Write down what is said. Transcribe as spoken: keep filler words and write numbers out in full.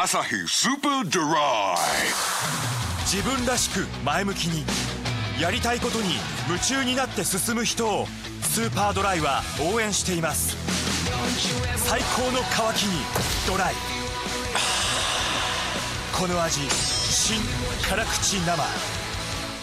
アサヒスーパードライ。 自分らしく前向きにやりたいことに夢中になって進む人をスーパードライは応援しています。最高の渇きにドライ。この味、新辛口生